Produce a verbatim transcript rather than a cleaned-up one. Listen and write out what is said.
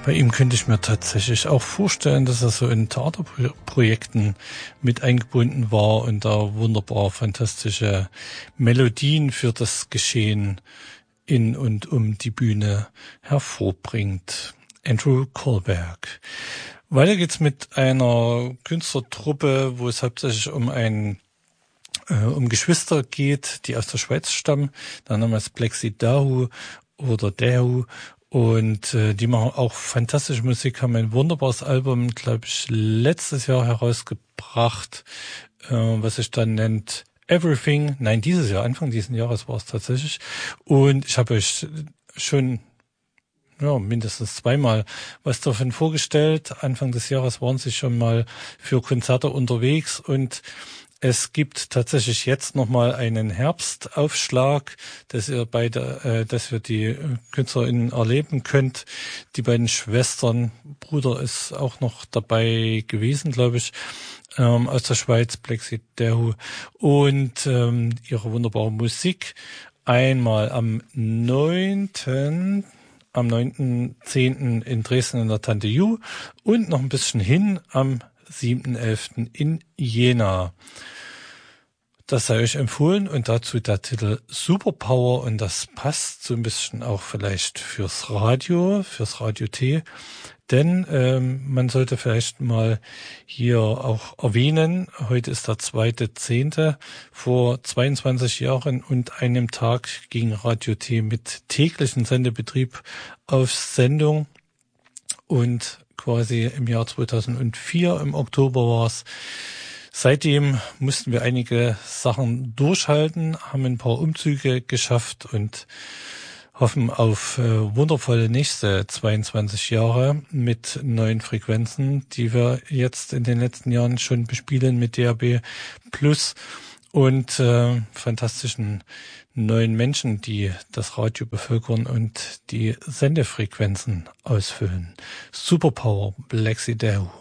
Bei ihm könnte ich mir tatsächlich auch vorstellen, dass er so in Theaterprojekten mit eingebunden war und da wunderbar fantastische Melodien für das Geschehen in und um die Bühne hervorbringt. Andrew Kohlberg. Weiter geht's mit einer Künstlertruppe, wo es hauptsächlich um ein äh, um Geschwister geht, die aus der Schweiz stammen. Der Name ist Plexi Dahu oder Dahu. Und äh, die machen auch fantastische Musik, haben ein wunderbares Album, glaube ich, letztes Jahr herausgebracht, äh, was sich dann nennt Everything. Nein, dieses Jahr, Anfang dieses Jahres war es tatsächlich. Und ich habe euch schon ja mindestens zweimal was davon vorgestellt. Anfang des Jahres waren sie schon mal für Konzerte unterwegs und es gibt tatsächlich jetzt nochmal einen Herbstaufschlag, dass ihr beide, äh, dass ihr die KünstlerInnen erleben könnt. Die beiden Schwestern, Bruder ist auch noch dabei gewesen, glaube ich, ähm, aus der Schweiz, Plexi Dahu, und ähm, ihre wunderbare Musik. Einmal am neunten am neunten zehnten in Dresden in der Tante Ju und noch ein bisschen hin am siebten elften in Jena. Das sei euch empfohlen und dazu der Titel Superpower und das passt so ein bisschen auch vielleicht fürs Radio, fürs Radio T, denn ähm, man sollte vielleicht mal hier auch erwähnen, heute ist der zweite zehnte Vor zweiundzwanzig Jahren und einem Tag ging Radio T mit täglichen Sendebetrieb auf Sendung und quasi im Jahr zweitausendvier, im Oktober war es. Seitdem mussten wir einige Sachen durchhalten, haben ein paar Umzüge geschafft und hoffen auf äh, wundervolle nächste zweiundzwanzig Jahre mit neuen Frequenzen, die wir jetzt in den letzten Jahren schon bespielen mit D A B Plus und äh, fantastischen neuen Menschen, die das Radio bevölkern und die Sendefrequenzen ausfüllen. Superpower, Plexi Dahu.